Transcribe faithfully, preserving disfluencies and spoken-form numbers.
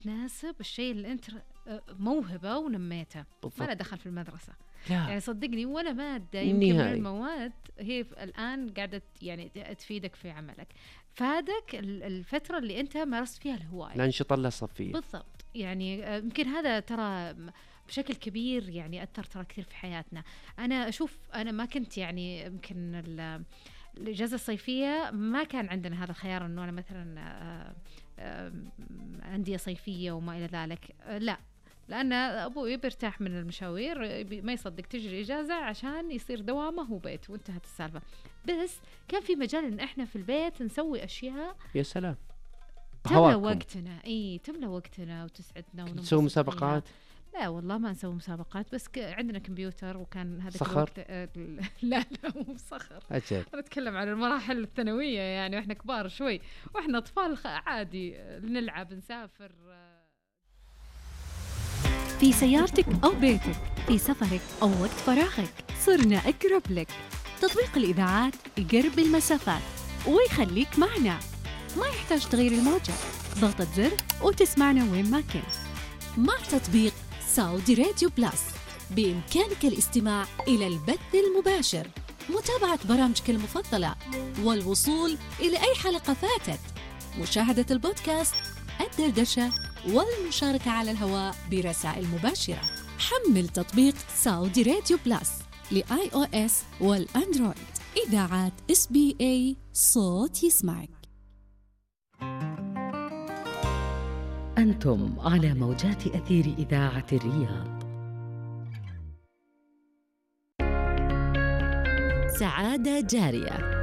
تناسب الشيء اللي أنت موهبة ونميته. ما له دخل في المدرسة. لا. يعني صدقني ولا مادة يمكن من المواد هي الآن قاعدة يعني تفيدك في عملك. فادك الفترة اللي أنت مارست فيها الهواية، الأنشطة الصفية بالضبط. يعني يمكن هذا ترى بشكل كبير يعني أثر ترى كثير في حياتنا. أنا أشوف أنا ما كنت يعني يمكن الإجازة الصيفية ما كان عندنا هذا الخيار إنه أنا مثلا أندية صيفية وما إلى ذلك. لا، لأن أبوي بيرتاح من المشاوير، ما يصدق تجري إجازة عشان يصير دوامه وبيت وانتهت السالفة. بس كان في مجال إن إحنا في البيت نسوي أشياء يا سلام تملى وقتنا. إيه تملى وقتنا وتسعدنا. تسوي مسابقات؟ لا والله ما نسوي مسابقات، بس ك... عندنا كمبيوتر وكان هذا صخر. الوقت لا لا مو صخر. أجل. أنا أتكلم عن المراحل الثانوية يعني وإحنا كبار شوي، وإحنا أطفال عادي نلعب نسافر في سيارتك أو بيتك، في سفرك أو وقت فراغك، صرنا أقرب لك. تطبيق الإذاعات يقرب المسافات ويخليك معنا، ما يحتاج تغير الموجة، ضغطة زر وتسمعنا وين ما كنت. مع تطبيق سعودي راديو بلس بإمكانك الاستماع إلى البث المباشر، متابعة برامجك المفضلة، والوصول إلى أي حلقة فاتت، مشاهدة البودكاست، الدردشة، والمشاركة على الهواء برسائل مباشرة. حمل تطبيق سعودي راديو بلس لآي أو إس والأندرويد. إذاعات إس بي إيه، صوت يسمعك. أنتم على موجات أثير إذاعة الرياض. سعادة جارية.